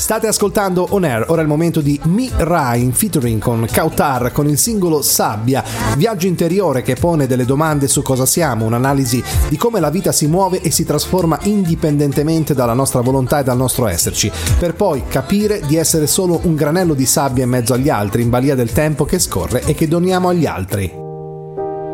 State ascoltando On Air, ora è il momento di Mi-Ra in featuring con Kautar con il singolo Sabbia, viaggio interiore che pone delle domande su cosa siamo, un'analisi di come la vita si muove e si trasforma indipendentemente dalla nostra volontà e dal nostro esserci, per poi capire di essere solo un granello di sabbia in mezzo agli altri, in balia del tempo che scorre e che doniamo agli altri.